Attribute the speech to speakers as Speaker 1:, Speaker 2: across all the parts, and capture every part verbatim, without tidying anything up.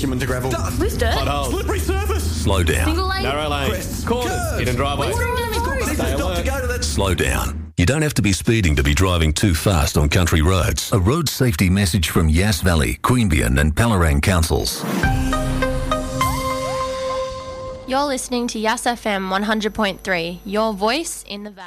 Speaker 1: bitumen to gravel.
Speaker 2: With dirt?
Speaker 1: Potholes.
Speaker 3: Slippery surface.
Speaker 4: Slow down.
Speaker 2: Single lane?
Speaker 1: Narrow lane.
Speaker 3: Crests.
Speaker 1: Corners.
Speaker 3: Curves.
Speaker 1: Hidden driveway.
Speaker 2: What's wrong with the road?
Speaker 1: Stay alert.
Speaker 3: Go to that.
Speaker 4: Slow down. You don't have to be speeding to be driving too fast on country roads. A road safety message from Yass Valley, Queanbeyan and Palorang councils.
Speaker 5: You're listening to Yass F M one hundred point three, your voice in the valley.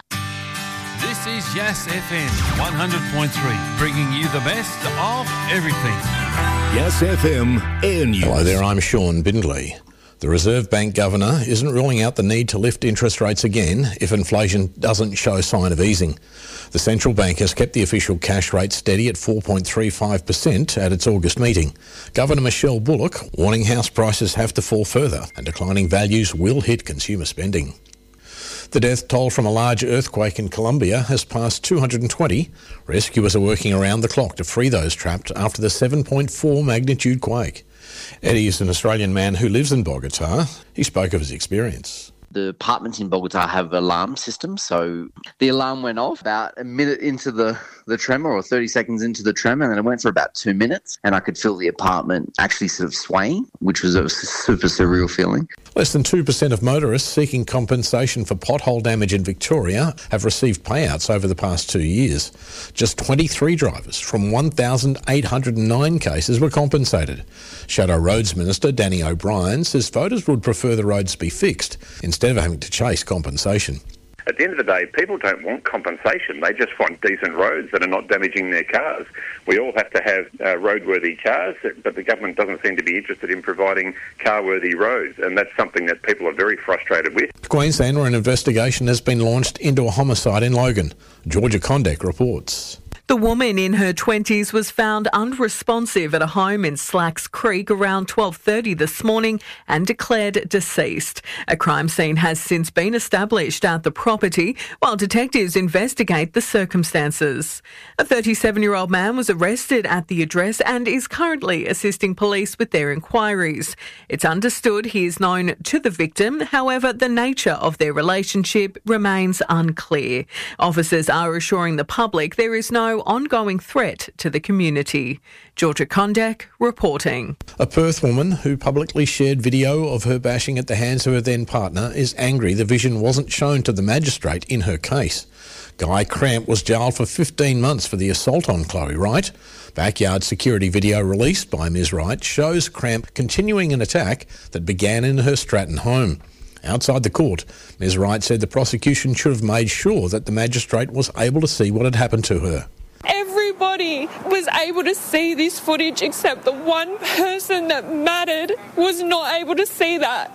Speaker 6: This is Yass F M one hundred point three, bringing you the best of everything.
Speaker 4: Yass F M Air News.
Speaker 7: Hello there, I'm Sean Bindley. The Reserve Bank Governor isn't ruling out the need to lift interest rates again if inflation doesn't show sign of easing. The central bank has kept the official cash rate steady at four point three five percent at its August meeting. Governor Michelle Bullock warning house prices have to fall further and declining values will hit consumer spending. The death toll from a large earthquake in Colombia has passed two hundred twenty. Rescuers are working around the clock to free those trapped after the seven point four magnitude quake. Eddie is an Australian man who lives in Bogota. He spoke of his experience.
Speaker 8: The apartments in Bogota have alarm systems, so the alarm went off about a minute into the, the tremor or thirty seconds into the tremor, and then it went for about two minutes, and I could feel the apartment actually sort of swaying, which was a super surreal feeling.
Speaker 7: Less than two percent of motorists seeking compensation for pothole damage in Victoria have received payouts over the past two years. Just twenty-three drivers from one thousand eight hundred nine cases were compensated. Shadow Roads Minister Danny O'Brien says voters would prefer the roads be fixed instead of having to chase compensation.
Speaker 9: At the end of the day, people don't want compensation. They just want decent roads that are not damaging their cars. We all have to have uh, roadworthy cars, but the government doesn't seem to be interested in providing car-worthy roads, and that's something that people are very frustrated with.
Speaker 7: To Queensland, where an investigation has been launched into a homicide in Logan. Georgia Condek reports.
Speaker 10: The woman in her twenties was found unresponsive at a home in Slacks Creek around twelve thirty this morning and declared deceased. A crime scene has since been established at the property while detectives investigate the circumstances. A thirty-seven-year-old man was arrested at the address and is currently assisting police with their inquiries. It's understood he is known to the victim, however, the nature of their relationship remains unclear. Officers are assuring the public there is no ongoing threat to the community. Georgia Condek reporting.
Speaker 7: A Perth woman who publicly shared video of her bashing at the hands of her then partner is angry the vision wasn't shown to the magistrate in her case. Guy Cramp was jailed for fifteen months for the assault on Chloe Wright. Backyard security video released by Miz Wright shows Cramp continuing an attack that began in her Stratton home. Outside the court, Miz Wright said the prosecution should have made sure that the magistrate was able to see what had happened to her.
Speaker 11: Everybody was able to see this footage except the one person that mattered was not able to see that.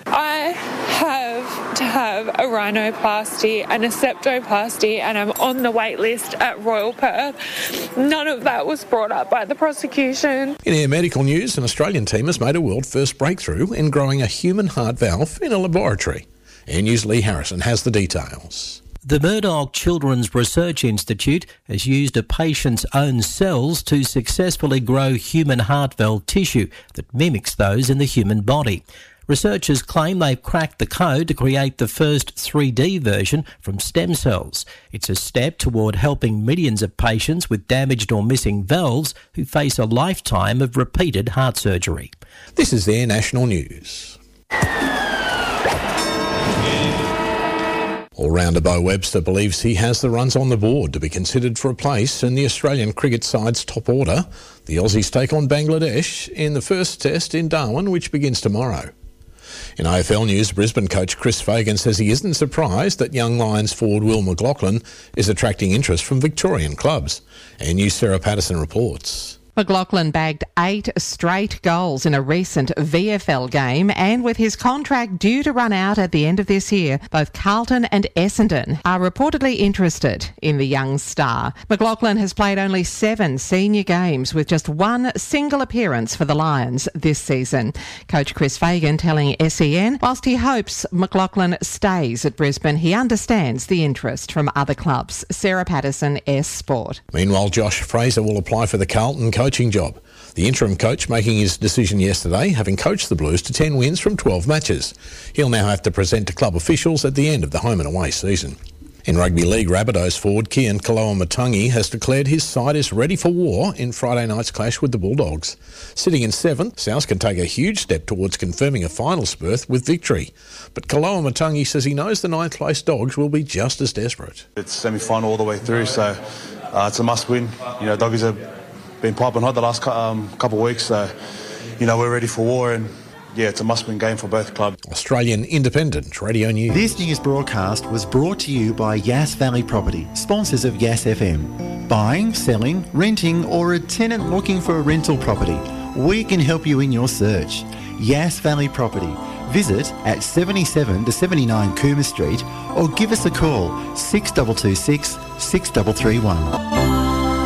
Speaker 11: I have to have a rhinoplasty and a septoplasty, and I'm on the wait list at Royal Perth. None of that was brought up by the prosecution.
Speaker 7: In Air Medical News, an Australian team has made a world-first breakthrough in growing a human heart valve in a laboratory. Air News' Lee Harrison has the details.
Speaker 12: The Murdoch Children's Research Institute has used a patient's own cells to successfully grow human heart valve tissue that mimics those in the human body. Researchers claim they've cracked the code to create the first three D version from stem cells. It's a step toward helping millions of patients with damaged or missing valves who face a lifetime of repeated heart surgery.
Speaker 7: This is Air National News. All-rounder Bo Webster believes he has the runs on the board to be considered for a place in the Australian cricket side's top order. The Aussies take on Bangladesh in the first test in Darwin, which begins tomorrow. In A F L news, Brisbane coach Chris Fagan says he isn't surprised that young Lions forward Will McLachlan is attracting interest from Victorian clubs. And News Sarah Patterson reports.
Speaker 13: McLachlan bagged eight straight goals in a recent V F L game, and with his contract due to run out at the end of this year, both Carlton and Essendon are reportedly interested in the young star. McLachlan has played only seven senior games with just one single appearance for the Lions this season. Coach Chris Fagan telling S E N, whilst he hopes McLachlan stays at Brisbane, he understands the interest from other clubs. Sarah Patterson, S Sport.
Speaker 7: Meanwhile, Josh Fraser will apply for the Carlton coach coaching job. The interim coach making his decision yesterday, having coached the Blues to ten wins from twelve matches. He'll now have to present to club officials at the end of the home and away season. In rugby league, Rabbitohs forward Kian Kaloamatangi has declared his side is ready for war in Friday night's clash with the Bulldogs. Sitting in seventh, South can take a huge step towards confirming a finals berth with victory. But Kaloamatangi says he knows the ninth place Dogs will be just as desperate.
Speaker 1: It's semi-final all the way through, so uh, it's a must-win. You know, Doggies have been piping hot the last um, couple of weeks, so, you know, we're ready for war, and yeah, it's a must-win game for both clubs.
Speaker 7: Australian Independent Radio News.
Speaker 2: This news broadcast was brought to you by Yass Valley Property, sponsors of Yass F M. Buying, selling, renting, or a tenant looking for a rental property, we can help you in your search. Yass Valley Property. Visit at seventy-seven to seventy-nine Coomer Street or give us a call six two two six, six three three one.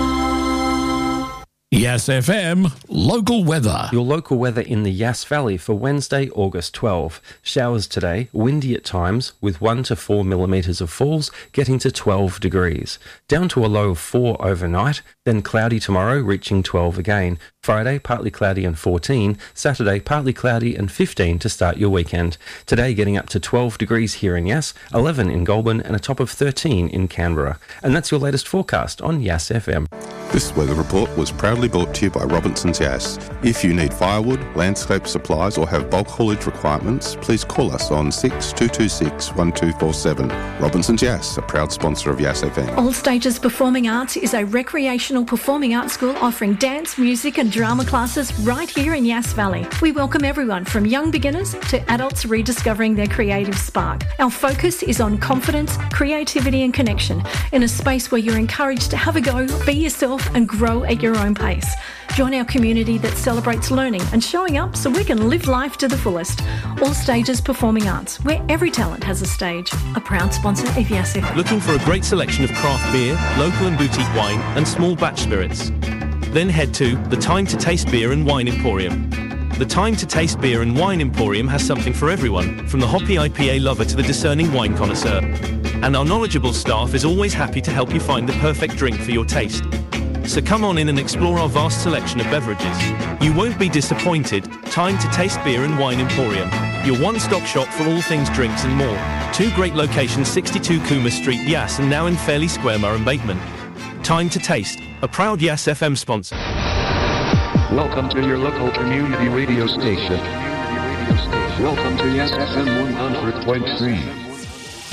Speaker 3: Yass F M, local weather.
Speaker 14: Your local weather in the Yass Valley for Wednesday, August twelfth. Showers today, windy at times, with one to four millimetres of falls, getting to twelve degrees. Down to a low of four overnight, then cloudy tomorrow, reaching twelve again. Friday, partly cloudy and fourteen. Saturday, partly cloudy and fifteen to start your weekend. Today, getting up to twelve degrees here in Yass, eleven in Goulburn, and a top of thirteen in Canberra. And that's your latest forecast on Yass F M.
Speaker 15: This weather report was proudly brought to you by Robinson's Yass. If you need firewood, landscape supplies or have bulk haulage requirements, please call us on six two two six, one two four seven. Robinson's Yass, a proud sponsor of Yass F M.
Speaker 16: All Stages Performing Arts is a recreational performing arts school offering dance, music and drama classes right here in Yass Valley. We welcome everyone from young beginners to adults rediscovering their creative spark. Our focus is on confidence, creativity and connection in a space where you're encouraged to have a go, be yourself and grow at your own pace. Join our community that celebrates learning and showing up so we can live life to the fullest. All Stages Performing Arts, where every talent has a stage. A proud sponsor of Yass F M.
Speaker 17: Looking for a great selection of craft beer, local and boutique wine and small batch spirits? Then head to the Time to Taste Beer and Wine Emporium. The Time to Taste Beer and Wine Emporium has something for everyone, from the hoppy I P A lover to the discerning wine connoisseur. And our knowledgeable staff is always happy to help you find the perfect drink for your taste. So come on in and explore our vast selection of beverages. You won't be disappointed. Time to Taste Beer and Wine Emporium, your one-stop shop for all things drinks and more. Two great locations, sixty-two Coomer Street, Yass, and now in Fairley Square, Murray Bateman. Time to Taste, a proud Yass F M sponsor.
Speaker 18: Welcome to your local community radio station. Welcome to Yass F M one hundred point three.